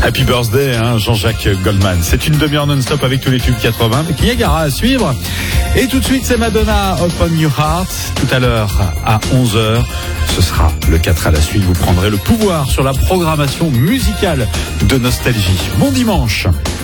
Happy birthday, hein, Jean-Jacques Goldman. C'est une demi-heure non-stop avec tous les tubes 80. Niagara à suivre. Et tout de suite, c'est Madonna, Open Your Heart. Tout à l'heure, à 11h, ce sera le 4 à la suite. Vous prendrez le pouvoir sur la programmation musicale de Nostalgie. Bon dimanche.